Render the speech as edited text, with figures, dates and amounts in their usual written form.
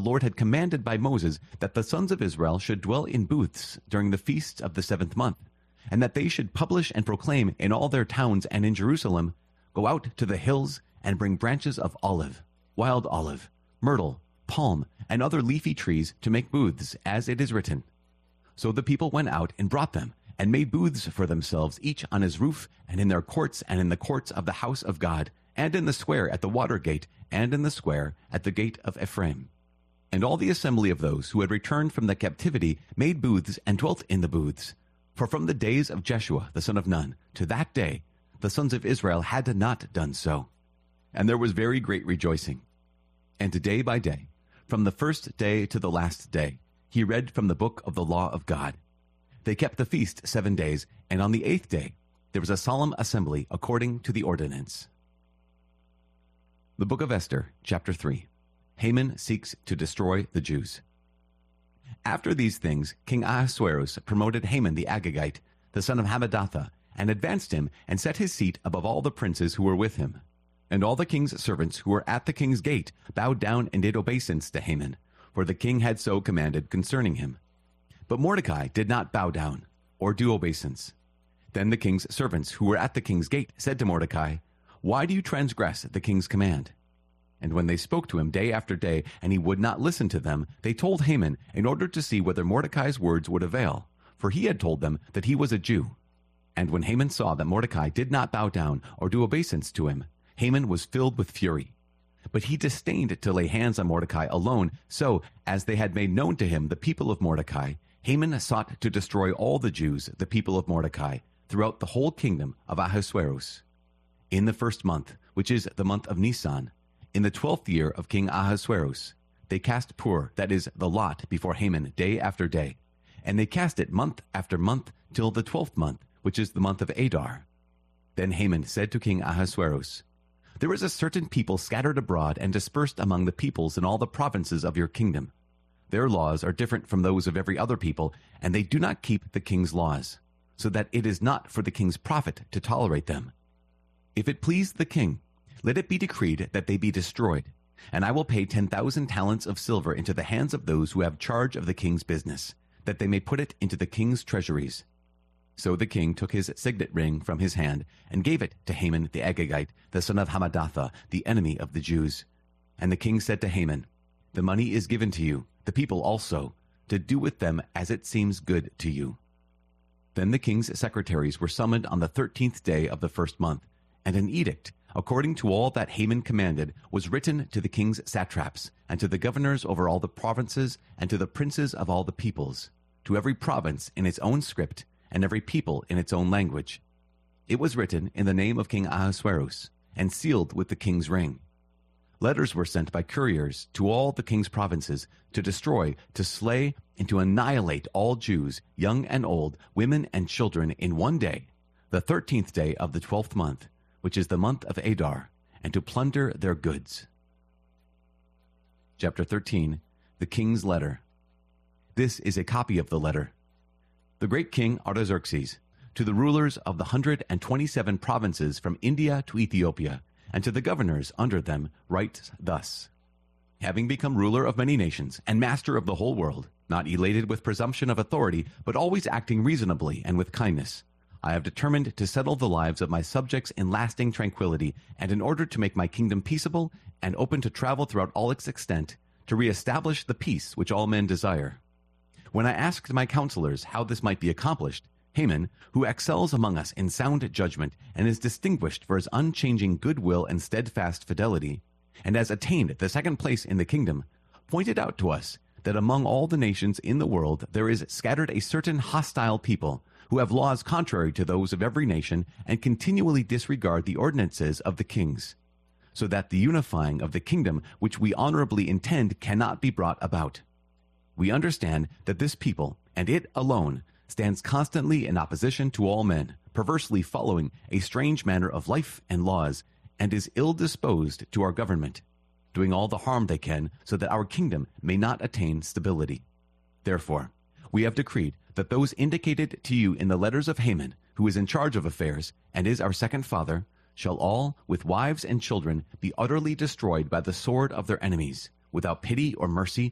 Lord had commanded by Moses that the sons of Israel should dwell in booths during the feasts of the 7th month, and that they should publish and proclaim in all their towns and in Jerusalem, "Go out to the hills and bring branches of olive, wild olive, myrtle, palm, and other leafy trees to make booths, as it is written." So the people went out and brought them, and made booths for themselves, each on his roof, and in their courts, and in the courts of the house of God, and in the square at the water gate, and in the square at the gate of Ephraim. And all the assembly of those who had returned from the captivity made booths and dwelt in the booths. For from the days of Jeshua the son of Nun to that day, the sons of Israel had not done so. And there was very great rejoicing. And day by day, from the first day to the last day, he read from the book of the law of God. They kept the feast 7 days, and on the 8th day there was a solemn assembly according to the ordinance. The Book of Esther, chapter 3. Haman seeks to destroy the Jews. After these things, King Ahasuerus promoted Haman the Agagite, the son of Hammedatha, and advanced him, and set his seat above all the princes who were with him. And all the king's servants who were at the king's gate bowed down and did obeisance to Haman, for the king had so commanded concerning him. But Mordecai did not bow down, or do obeisance. Then the king's servants who were at the king's gate said to Mordecai, "Why do you transgress the king's command?" And when they spoke to him day after day, and he would not listen to them, they told Haman, in order to see whether Mordecai's words would avail, for he had told them that he was a Jew. And when Haman saw that Mordecai did not bow down or do obeisance to him, Haman was filled with fury. But he disdained to lay hands on Mordecai alone, so, as they had made known to him the people of Mordecai, Haman sought to destroy all the Jews, the people of Mordecai, throughout the whole kingdom of Ahasuerus. In the 1st month, which is the month of Nisan, in the 12th year of King Ahasuerus, they cast pur, that is, the lot, before Haman day after day. And they cast it month after month till the 12th month, which is the month of Adar. Then Haman said to King Ahasuerus, "There is a certain people scattered abroad and dispersed among the peoples in all the provinces of your kingdom. Their laws are different from those of every other people, and they do not keep the king's laws, so that it is not for the king's profit to tolerate them. If it please the king, let it be decreed that they be destroyed, and I will pay 10,000 talents of silver into the hands of those who have charge of the king's business, that they may put it into the king's treasuries." So the king took his signet ring from his hand and gave it to Haman the Agagite, the son of Hammedatha, the enemy of the Jews. And the king said to Haman, "The money is given to you, the people also, to do with them as it seems good to you." Then the king's secretaries were summoned on the 13th day of the 1st month, and an edict, according to all that Haman commanded, was written to the king's satraps, and to the governors over all the provinces, and to the princes of all the peoples, to every province in its own script, and every people in its own language. It was written in the name of King Ahasuerus, and sealed with the king's ring. Letters were sent by couriers to all the king's provinces to destroy, to slay, and to annihilate all Jews, young and old, women and children, in one day, the 13th day of the 12th month, which is the month of Adar, and to plunder their goods. Chapter 13. The King's Letter. This is a copy of the letter. The great king Artaxerxes, to the rulers of the 127 provinces from India to Ethiopia, and to the governors under them, writes thus: Having become ruler of many nations, and master of the whole world, not elated with presumption of authority, but always acting reasonably and with kindness, I have determined to settle the lives of my subjects in lasting tranquility, and in order to make my kingdom peaceable and open to travel throughout all its extent, to reestablish the peace which all men desire. When I asked my counselors how this might be accomplished, Haman, who excels among us in sound judgment and is distinguished for his unchanging goodwill and steadfast fidelity, and has attained the second place in the kingdom, pointed out to us that among all the nations in the world there is scattered a certain hostile people, who have laws contrary to those of every nation and continually disregard the ordinances of the kings, so that the unifying of the kingdom which we honorably intend cannot be brought about. We understand that this people, and it alone, stands constantly in opposition to all men, perversely following a strange manner of life and laws, and is ill-disposed to our government, doing all the harm they can so that our kingdom may not attain stability. Therefore, we have decreed that those indicated to you in the letters of Haman, who is in charge of affairs and is our second father, shall all, with wives and children, be utterly destroyed by the sword of their enemies, without pity or mercy,